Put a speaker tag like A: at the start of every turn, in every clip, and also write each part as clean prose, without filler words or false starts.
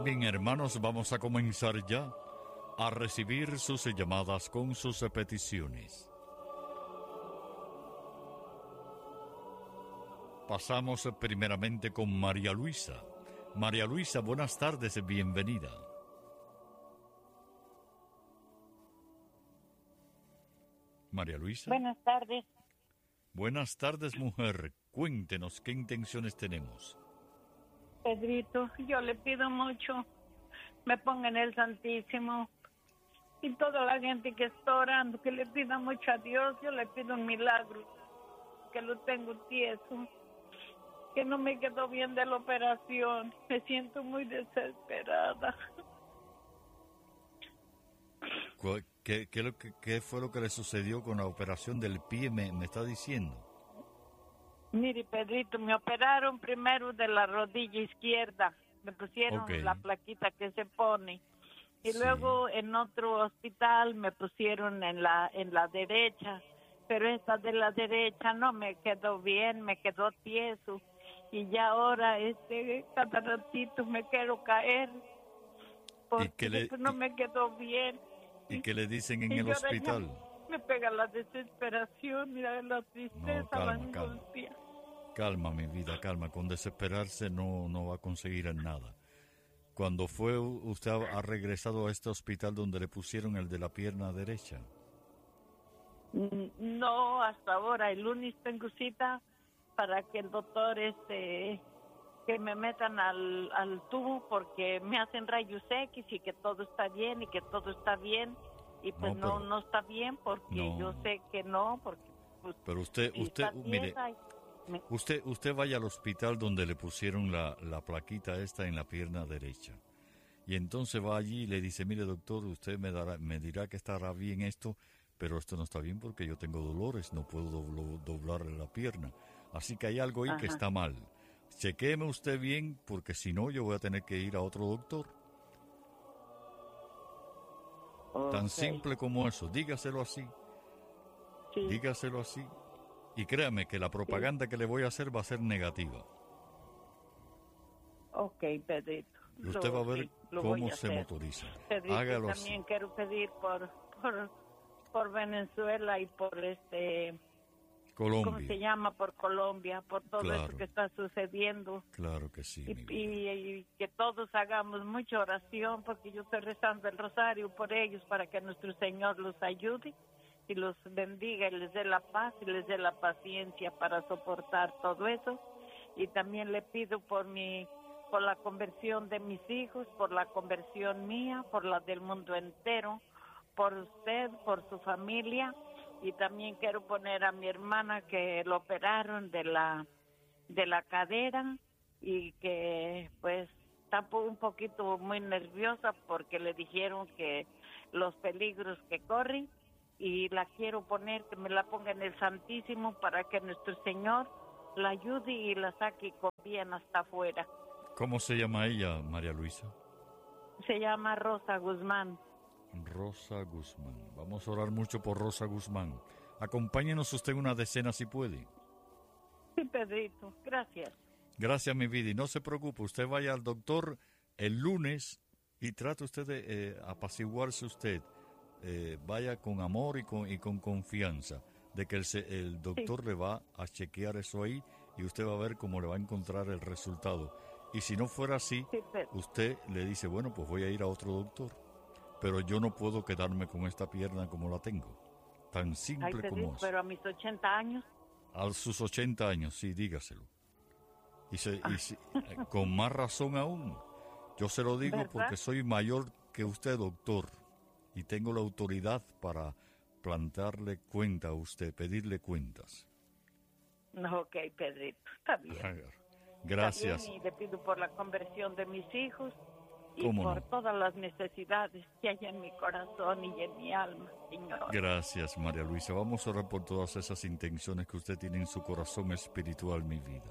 A: Bien, hermanos, vamos a comenzar ya a recibir sus llamadas con sus peticiones. Pasamos primeramente con María Luisa. María Luisa, buenas tardes, bienvenida. María Luisa.
B: Buenas tardes.
A: Buenas tardes, mujer. Cuéntenos qué intenciones tenemos.
B: Pedrito, yo le pido mucho, me ponga en el Santísimo y toda la gente que está orando, que le pida mucho a Dios. Yo le pido un milagro, que lo tengo tieso, que no me quedó bien de la operación, me siento muy desesperada.
A: ¿Qué fue lo que le sucedió con la operación del pie? Me está diciendo.
B: Mire, Pedrito, me operaron primero de la rodilla izquierda, me pusieron la plaquita que se pone, y luego en otro hospital me pusieron en la derecha, pero esta de la derecha no me quedó bien, me quedó tieso, y ya ahora cada ratito me quiero caer, porque no me quedó bien.
A: ¿Y qué le dicen en el hospital?
B: Me pega la desesperación, mira, la tristeza, la angustia.
A: Calma, mi vida, calma. Con desesperarse no va a conseguir nada. ¿Cuándo fue usted ha regresado a este hospital donde le pusieron el de la pierna derecha?
B: No, hasta ahora. El lunes tengo cita para que el doctor que me metan al tubo, porque me hacen rayos X y que todo está bien y pues no está bien, porque yo sé que no, porque pues,
A: pero usted mire, usted vaya al hospital donde le pusieron la plaquita esta en la pierna derecha, y entonces va allí y le dice: mire, doctor, usted me dirá que estará bien esto, pero esto no está bien porque yo tengo dolores, no puedo doblar la pierna, así que hay algo ahí que está mal. Chequéeme usted bien, porque si no yo voy a tener que ir a otro doctor. Tan simple como eso, dígaselo así. Sí. Dígaselo así. Y créame que la propaganda que le voy a hacer va a ser negativa.
B: Ok, Pedrito.
A: Y usted va a ver cómo se motoriza.
B: Pedrito,
A: hágalo
B: también
A: así.
B: Quiero pedir por Venezuela y por
A: Colombia.
B: ¿Cómo se llama? Por Colombia, por todo eso que está sucediendo.
A: Claro que sí.
B: Y que todos hagamos mucha oración, porque yo estoy rezando el rosario por ellos, para que nuestro Señor los ayude y los bendiga y les dé la paz y les dé la paciencia para soportar todo eso. Y también le pido por la conversión de mis hijos, por la conversión mía, por la del mundo entero, por usted, por su familia. Y también quiero poner a mi hermana, que lo operaron de la cadera, y que pues está un poquito muy nerviosa porque le dijeron que los peligros que corre, y la quiero poner, que me la ponga en el Santísimo, para que nuestro Señor la ayude y la saque con bien hasta afuera.
A: ¿Cómo se llama ella, María Luisa?
B: Se llama Rosa Guzmán.
A: Rosa Guzmán. Vamos a orar mucho por Rosa Guzmán. Acompáñenos usted una decena si puede.
B: Sí, Pedrito, gracias.
A: Gracias, mi vida. Y no se preocupe, usted vaya al doctor el lunes y trate usted de apaciguarse usted. Vaya con amor y con confianza de que el doctor le va a chequear eso ahí, y usted va a ver cómo le va a encontrar el resultado. Y si no fuera así, usted le dice: bueno, pues voy a ir a otro doctor, pero yo no puedo quedarme con esta pierna como la tengo. Tan simple como eso.
B: Pero a mis 80 años.
A: A sus 80 años, sí, dígaselo. Con más razón aún. Yo se lo digo, ¿verdad? Porque soy mayor que usted, doctor, y tengo la autoridad para plantarle cuenta a usted, pedirle cuentas.
B: Ok, Pedrito, está bien.
A: Gracias.
B: Está bien, y le pido por la conversión de mis hijos y por todas las necesidades que hay en mi corazón y en mi alma, Señor.
A: Gracias, María Luisa. Vamos a orar por todas esas intenciones que usted tiene en su corazón espiritual, mi vida.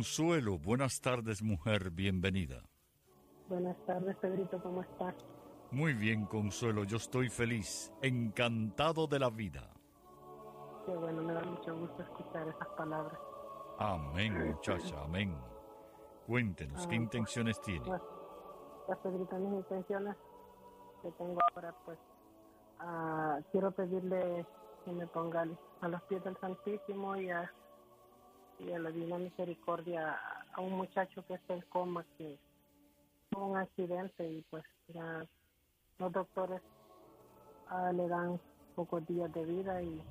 A: Consuelo, buenas tardes, mujer, bienvenida.
C: Buenas tardes, Pedrito, ¿cómo estás?
A: Muy bien, Consuelo, yo estoy feliz, encantado de la vida.
C: Qué bueno, me da mucho gusto escuchar esas palabras.
A: Amén, muchacha, amén. Cuéntenos, ¿qué intenciones tiene?
C: Pues Pedrito, mis intenciones que tengo ahora, pues, quiero pedirle que me ponga a los pies del Santísimo y a la Divina Misericordia a un muchacho que está en coma, que tuvo un accidente y pues ya los doctores le dan pocos días de vida y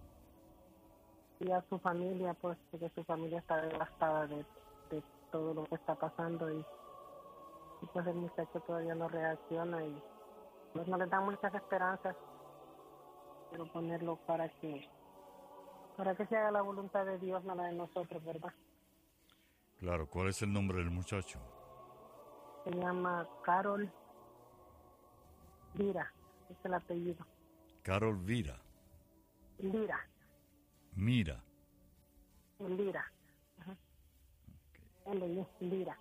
C: a su familia, pues, porque su familia está devastada de todo lo que está pasando y pues el muchacho todavía no reacciona y pues no le dan muchas esperanzas. Quiero ponerlo para que se haga la voluntad de Dios, no la de nosotros, ¿verdad?
A: Claro, ¿cuál es el nombre del muchacho?
C: Se llama Carol Lira, es el apellido.
A: Carol Vira.
C: Lira.
A: Mira.
C: Lira. Okay. Lira.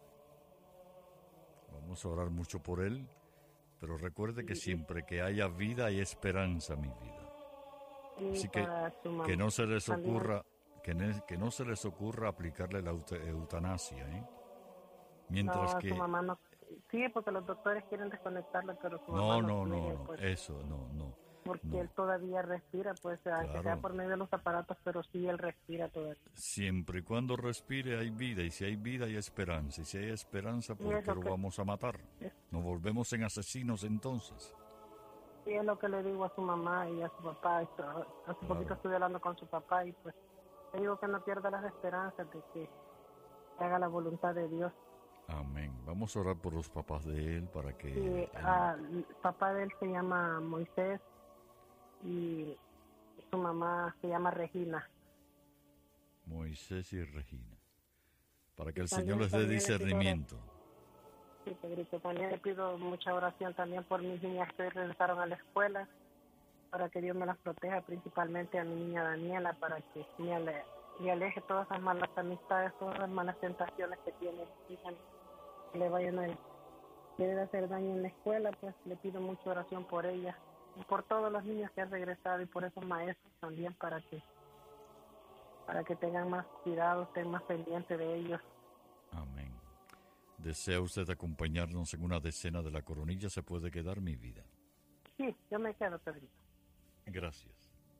A: Vamos a orar mucho por él, pero recuerde que siempre que haya vida hay esperanza, mi vida. Así que no se les ocurra, que no se les ocurra aplicarle la eutanasia, ¿eh? Mientras
C: no,
A: que
C: su mamá no. Sí, porque los doctores quieren desconectarlo, pero su
A: no,
C: mamá
A: no,
C: pues,
A: eso, no.
C: Porque él todavía respira, pues, aunque sea por medio de los aparatos, pero sí él respira todavía.
A: Siempre y cuando respire hay vida, y si hay vida hay esperanza, y si hay esperanza, ¿por qué lo vamos a matar? Nos volvemos en asesinos entonces.
C: Sí, es lo que le digo a su mamá y a su papá. Hace poquito estuve hablando con su papá y pues le digo que no pierda las esperanzas de que haga la voluntad de Dios.
A: Amén. Vamos a orar por los papás de él para que...
C: Sí, el papá de él se llama Moisés y su mamá se llama Regina.
A: Moisés y Regina. Para que el Señor les dé discernimiento.
C: Sí, Pedrito, también le pido mucha oración también por mis niñas que regresaron a la escuela, para que Dios me las proteja, principalmente a mi niña Daniela, para que me aleje todas esas malas amistades, todas las malas tentaciones que tiene, que le vayan a querer hacer daño en la escuela. Pues le pido mucha oración por ella y por todos los niños que han regresado y por esos maestros también, para que tengan más cuidado, estén más pendientes de ellos.
A: Amén. ¿Desea usted acompañarnos en una decena de la coronilla? ¿Se puede quedar, mi vida?
C: Sí, yo me quedo, Pedrito.
A: Gracias.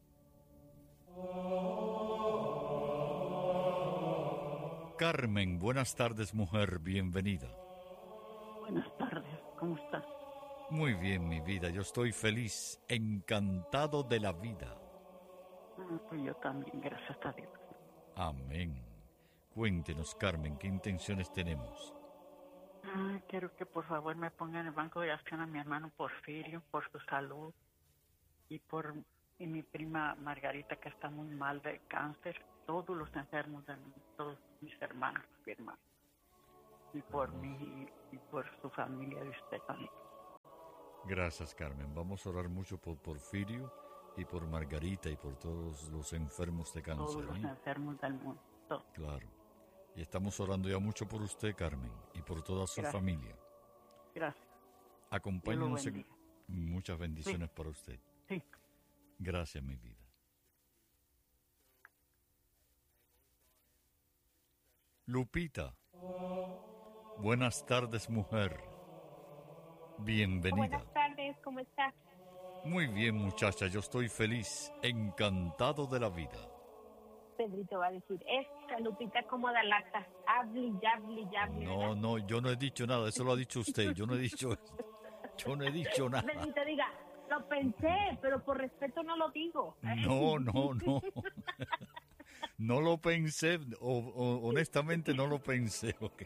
A: Carmen, buenas tardes, mujer, bienvenida.
D: Buenas tardes, ¿cómo estás?
A: Muy bien, mi vida, yo estoy feliz, encantado de la vida.
D: Pues yo también, gracias a Dios.
A: Amén. Cuéntenos, Carmen, ¿qué intenciones tenemos?
D: Quiero que por favor me pongan en el banco de acción a mi hermano Porfirio por su salud y mi prima Margarita, que está muy mal de cáncer, todos los enfermos de mí, todos mis hermanos, mi hermano, y por mí y por su familia de usted también.
A: Gracias, Carmen. Vamos a orar mucho por Porfirio y por Margarita y por todos los enfermos de cáncer.
D: Todos los enfermos del mundo. Todos.
A: Claro. Y estamos orando ya mucho por usted, Carmen, y por toda su familia.
D: Gracias.
A: Acompáñenos en muchas bendiciones para usted.
D: Sí.
A: Gracias, mi vida. Lupita. Buenas tardes, mujer. Bienvenida.
E: Buenas tardes, ¿cómo estás?
A: Muy bien, muchacha, yo estoy feliz, encantado de la vida.
E: Pedrito va a decir, esta Lupita como da lata, hable y hable.
A: No, yo no he dicho nada, eso lo ha dicho usted, yo no he dicho nada.
E: Pedrito diga, lo pensé, pero por respeto no lo digo.
A: No. No lo pensé, honestamente no lo pensé, ok.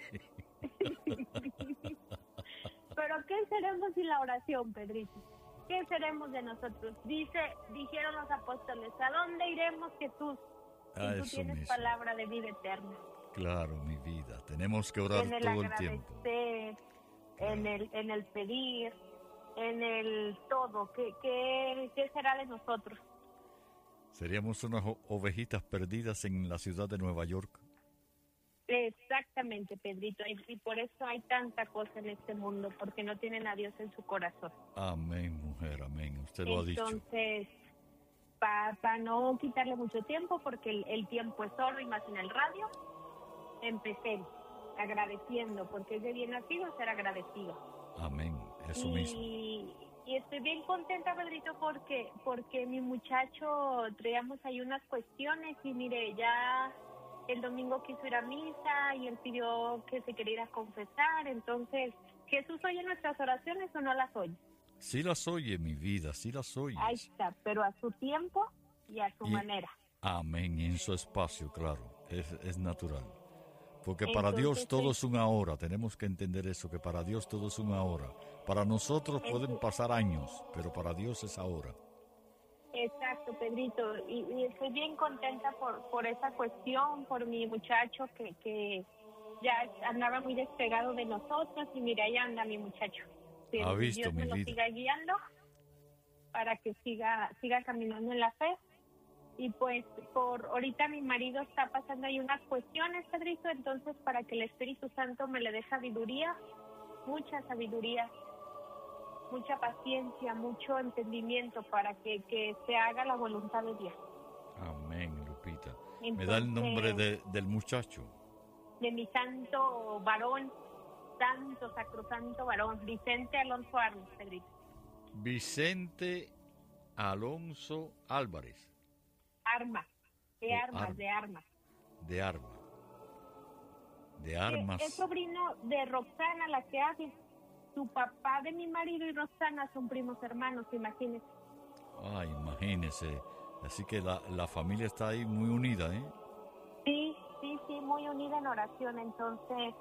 E: Pero ¿qué seremos sin la oración, Pedrito? ¿Qué seremos de nosotros? Dijeron los apóstoles, ¿a dónde iremos, Jesús? Y tú tienes mismo. Palabra de vida eterna.
A: Claro, mi vida, tenemos que orar todo el tiempo.
E: En el pedir, en el todo. ¿Qué será de nosotros?
A: Seríamos unas ovejitas perdidas en la ciudad de Nueva York.
E: Exactamente, Pedrito, y por eso hay tanta cosa en este mundo, porque no tienen a Dios en su corazón.
A: Amén, mujer, amén. Usted lo ha dicho.
E: Entonces, para no quitarle mucho tiempo, porque el tiempo es oro y más en el radio, empecé agradeciendo, porque es de bien nacido ser agradecido.
A: Amén, eso mismo.
E: Y estoy bien contenta, Pedrito, porque mi muchacho traíamos ahí unas cuestiones y mire, ya el domingo quiso ir a misa y él pidió que se quería ir a confesar. Entonces, ¿Jesús oye nuestras oraciones o no las oye?
A: Sí las oye, mi vida, sí las oye.
E: Ahí está, pero a su tiempo y a su manera.
A: Amén, y en su espacio, claro, es natural. Porque para Dios todo es una hora, tenemos que entender eso, que para Dios todo es una hora. Para nosotros pueden pasar años, pero para Dios es ahora.
E: Exacto, Pedrito, y estoy bien contenta por esa cuestión, por mi muchacho que ya andaba muy despegado de nosotros, y mira, ahí anda mi muchacho.
A: Ha visto,
E: Dios
A: mi
E: me lo
A: vida.
E: siga guiando para que siga caminando en la fe. Y pues por ahorita mi marido está pasando ahí unas cuestiones, Pedrito, entonces para que el Espíritu Santo me le dé sabiduría, mucha paciencia, mucho entendimiento para que se haga la voluntad de Dios.
A: Amén, Lupita.
E: Entonces,
A: ¿me da el nombre del muchacho?
E: De mi santo varón, santo, sacrosanto varón, Vicente Alonso Armas, Pedrito.
A: Vicente Alonso Álvarez.
E: De armas. Es sobrino de Roxana, la que hace. Su papá de mi marido y Roxana son primos hermanos, imagínese.
A: Ah, imagínese. Así que la familia está ahí muy unida, ¿eh?
E: Sí, muy unida en oración. Entonces,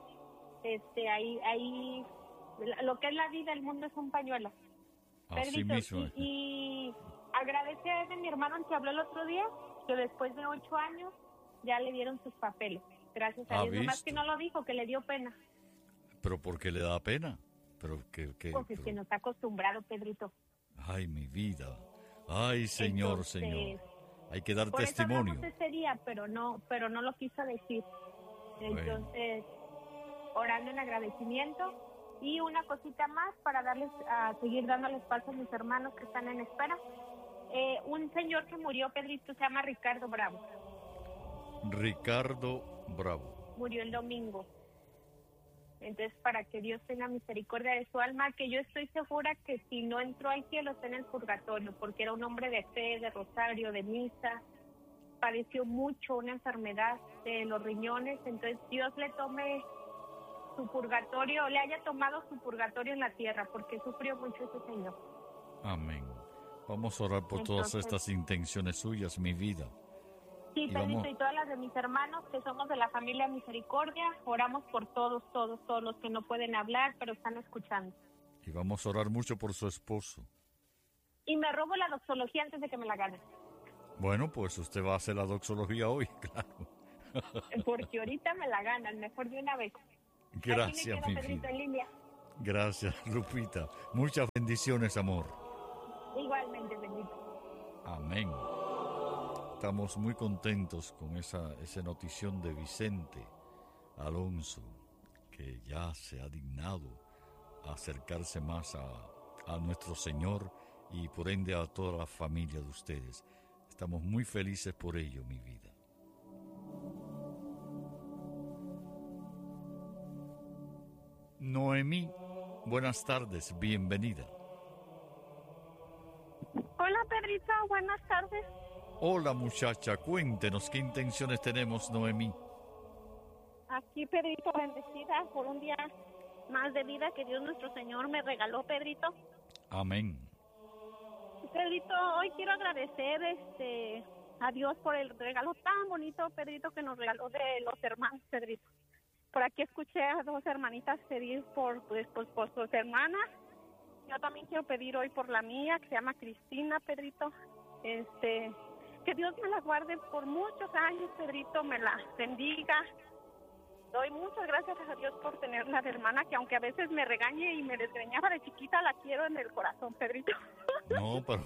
E: ahí, lo que es la vida, el mundo es un pañuelo.
A: Así mismo.
E: Y agradece a mi hermano que habló el otro día, que después de 8 años ya le dieron sus papeles. Gracias a Dios. Nomás que no lo dijo, que le dio pena.
A: ¿Pero por qué le da pena?
E: Porque es que no está acostumbrado, Pedrito.
A: Ay, mi vida. Ay, Señor,
E: entonces,
A: Señor. Hay que dar
E: por
A: testimonio.
E: Eso hablamos ese día, pero no lo quiso decir. Entonces, orando en agradecimiento. Y una cosita más para seguir dándoles paso a mis hermanos que están en espera. Un señor que murió, Pedrito, se llama Ricardo Bravo.
A: Ricardo Bravo.
E: Murió el domingo. Entonces, para que Dios tenga misericordia de su alma, que yo estoy segura que si no entró al cielo está en el purgatorio, porque era un hombre de fe, de rosario, de misa, padeció mucho una enfermedad de los riñones. Entonces Dios le tome su purgatorio, le haya tomado su purgatorio en la tierra, porque sufrió mucho ese señor.
A: Amén. Vamos a orar por todas estas intenciones suyas, mi vida.
E: Sí, Pedrito, y todas las de mis hermanos que somos de la familia Misericordia, oramos por todos los que no pueden hablar, pero están escuchando.
A: Y vamos a orar mucho por su esposo.
E: Y me robo la doxología antes de que me la gane.
A: Bueno, pues usted va a hacer la doxología hoy, claro.
E: Porque ahorita me la ganan, mejor de una vez.
A: Gracias, mi vida.
E: En línea.
A: Gracias, Lupita. Muchas bendiciones, amor.
E: Igualmente, bendito.
A: Amén. Estamos muy contentos con esa notición de Vicente Alonso, que ya se ha dignado a acercarse más a nuestro Señor y por ende a toda la familia de ustedes. Estamos muy felices por ello, mi vida. Noemí, buenas tardes, bienvenida.
F: Hola, Pedrito, buenas tardes.
A: Hola, muchacha, cuéntenos qué intenciones tenemos, Noemí.
F: Aquí, Pedrito, bendecida por un día más de vida que Dios nuestro Señor me regaló, Pedrito.
A: Amén.
F: Pedrito, hoy quiero agradecer a Dios por el regalo tan bonito, Pedrito, que nos regaló de los hermanos, Pedrito. Por aquí escuché a 2 hermanitas pedir por sus hermanas. Yo también quiero pedir hoy por la mía, que se llama Cristina, Pedrito. Que Dios me la guarde por muchos años, Pedrito, me la bendiga. Doy muchas gracias a Dios por tenerla de hermana, que aunque a veces me regañe y me desgreñaba de chiquita, la quiero en el corazón, Pedrito.
A: No, pero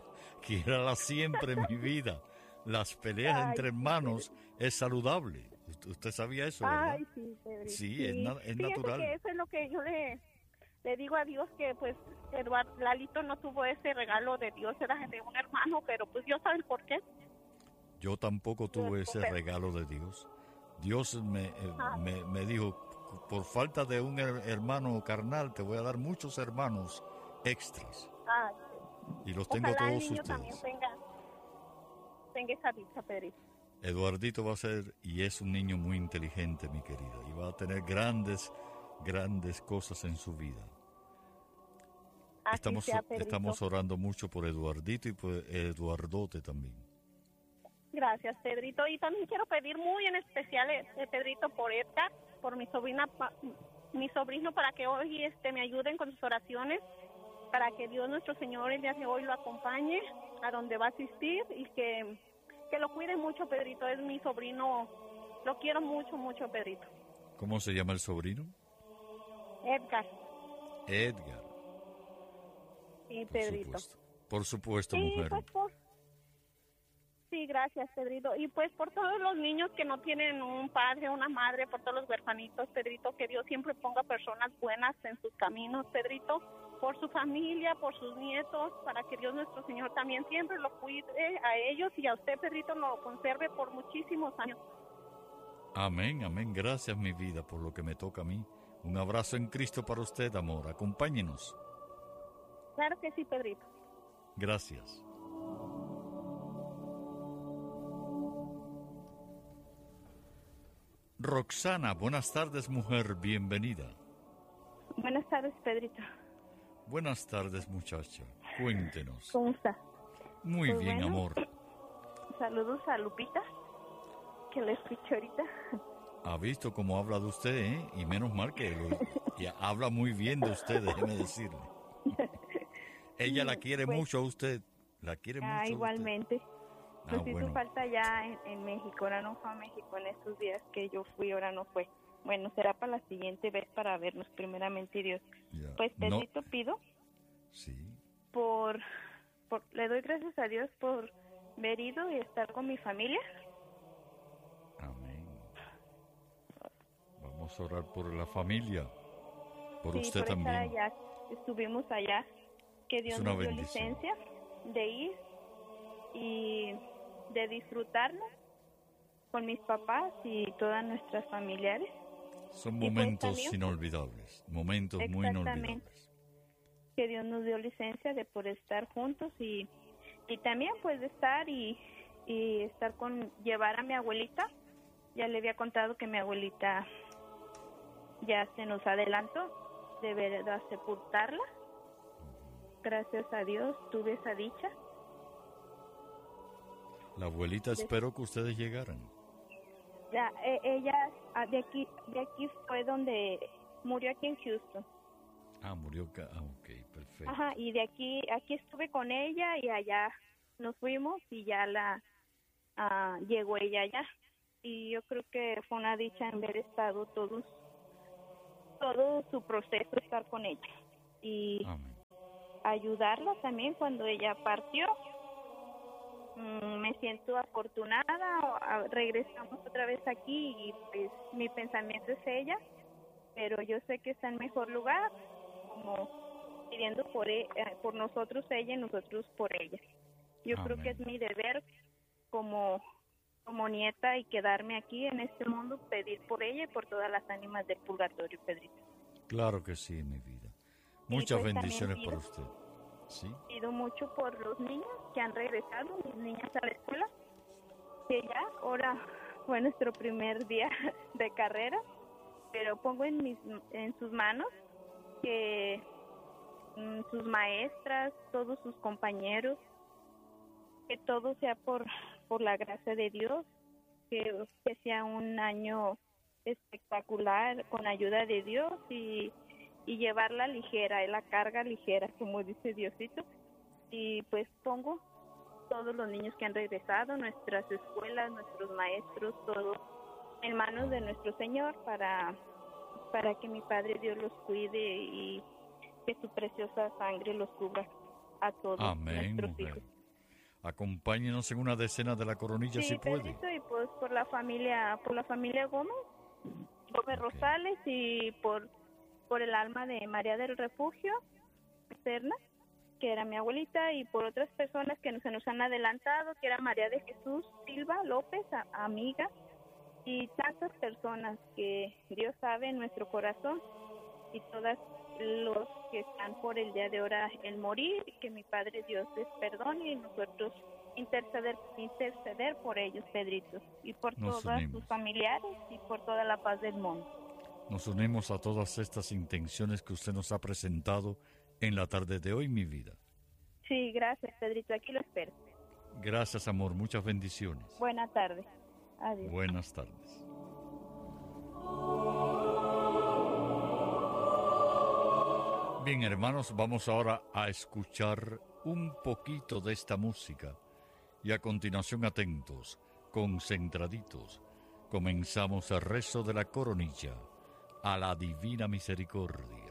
A: quiérala siempre, mi vida. Las peleas entre hermanos es saludable. ¿Usted sabía eso, verdad?
E: Ay, sí, Pedrito.
A: Sí, es
E: Fíjese
A: natural.
E: que eso es lo que yo le digo a Dios, que pues Lalito no tuvo ese regalo de Dios, era de un hermano, pero pues Dios sabe el por qué.
A: Yo tampoco tuve ese regalo de Dios. Dios me dijo, por falta de un hermano carnal, te voy a dar muchos hermanos extras. Y los tengo
E: Ojalá
A: todos
E: el niño
A: ustedes.
E: también tenga esa dicha, Pedrito.
A: Eduardito va a ser, y es un niño muy inteligente, mi querida, y va a tener grandes cosas en su vida. Estamos orando mucho por Eduardito y por Eduardote también.
E: Gracias, Pedrito. Y también quiero pedir muy en especial, Pedrito, por Edgar, por mi sobrino, para que hoy me ayuden con sus oraciones, para que Dios nuestro Señor el día de hoy lo acompañe a donde va a asistir y que lo cuide mucho, Pedrito. Es mi sobrino, lo quiero mucho, mucho, Pedrito.
A: ¿Cómo se llama el sobrino?
E: Edgar. Sí, Pedrito.
A: Por supuesto,
E: sí,
A: mujer.
E: Sí, gracias, Pedrito. Y pues por todos los niños que no tienen un padre o una madre, por todos los huerfanitos, Pedrito, que Dios siempre ponga personas buenas en sus caminos, Pedrito, por su familia, por sus nietos, para que Dios nuestro Señor también siempre lo cuide a ellos y a usted, Pedrito, lo conserve por muchísimos años.
A: Amén, amén. Gracias, mi vida, por lo que me toca a mí. Un abrazo en Cristo para usted, amor. Acompáñenos.
E: Claro que sí, Pedrito.
A: Gracias. Roxana, buenas tardes, mujer, bienvenida.
F: Buenas tardes, Pedrito.
A: Buenas tardes, muchacha. Cuéntenos.
F: ¿Cómo está?
A: Muy
F: Pues
A: bien,
F: bueno,
A: amor.
F: Saludos a Lupita, que la escucho ahorita.
A: Ha visto cómo habla de usted, ¿eh? Y menos mal que habla muy bien de usted, déjeme decirle. Ella la quiere
F: pues,
A: mucho a usted. La quiere mucho a usted.
F: Igualmente. Pues hizo
A: bueno.
F: falta ya en México. Ahora no fue a México en estos días que yo fui, ahora no fue. Bueno, será para la siguiente vez para vernos, primeramente Dios.
A: Ya.
F: Pues Pedrito, pido
A: Sí.
F: le doy gracias a Dios por haber ido y estar con mi familia.
A: Amén. Vamos a orar por la familia, por
F: Sí,
A: usted
F: por estar
A: también.
F: allá. Estuvimos allá, que Dios
A: una
F: nos dio
A: bendición.
F: licencia de ir y de disfrutarlo con mis papás y todas nuestras familiares.
A: Son
F: y pues
A: momentos
F: también,
A: inolvidables, momentos muy inolvidables.
F: Que Dios nos dio licencia de poder estar juntos y también pues de estar y estar llevar a mi abuelita. Ya le había contado que mi abuelita ya se nos adelantó, de verdad sepultarla. Gracias a Dios tuve esa dicha.
A: La abuelita, espero que ustedes llegaran.
F: Ya, ella de aquí fue donde murió, aquí en Houston.
A: Murió acá. Ok, perfecto.
F: Ajá, y de aquí estuve con ella y allá nos fuimos y ya llegó ella allá. Y yo creo que fue una dicha haber estado todo su proceso, estar con ella. Y
A: Amén.
F: ayudarla también cuando ella partió. Me siento afortunada, regresamos otra vez aquí y pues mi pensamiento es ella, pero yo sé que está en mejor lugar, como pidiendo por nosotros ella y nosotros por ella. Yo creo que es mi deber como nieta y quedarme aquí en este mundo, pedir por ella y por todas las ánimas del purgatorio, Pedrito.
A: Claro que sí, mi vida. Muchas
F: pues,
A: bendiciones para usted. ¿Sí?
F: Pido mucho por los niños que han regresado, mis niñas a la escuela, que ya ahora fue nuestro primer día de carrera, pero pongo en sus manos que sus maestras, todos sus compañeros, que todo sea por la gracia de Dios, que sea un año espectacular con ayuda de Dios y llevarla ligera, la carga ligera, como dice Diosito. Y pues pongo todos los niños que han regresado, nuestras escuelas, nuestros maestros, todo en manos de nuestro Señor para que mi Padre Dios los cuide y que su preciosa sangre los cubra a todos
A: Amén,
F: nuestros
A: mujer.
F: hijos.
A: Acompáñenos en una decena de la coronilla,
F: sí,
A: si puede.
F: Pedrito, y pues por la familia Gómez okay. Rosales, y por el alma de María del Refugio Serna, que era mi abuelita, y por otras personas que se nos han adelantado, que era María de Jesús Silva López, amiga, y tantas personas que Dios sabe en nuestro corazón, y todas los que están por el día de ahora el morir, y que mi Padre Dios les perdone, y nosotros interceder por ellos, Pedrito, y por todos sus familiares, y por toda la paz del mundo.
A: Nos unimos a todas estas intenciones que usted nos ha presentado en la tarde de hoy, mi vida.
F: Sí, gracias, Pedrito, aquí lo espero.
A: Gracias, amor, muchas bendiciones.
F: Buenas tardes. Adiós.
A: Buenas tardes. Bien, hermanos, vamos ahora a escuchar un poquito de esta música y a continuación, atentos, concentraditos, comenzamos el rezo de la coronilla a la Divina Misericordia.